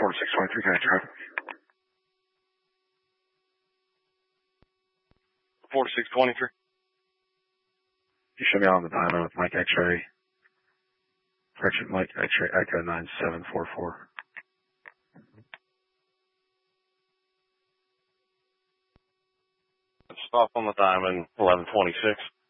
4623, can I try? 4623. You should be on the diamond with Mike X-ray. Correction, Mike X-ray Echo 9744. Stop on the diamond, 1126.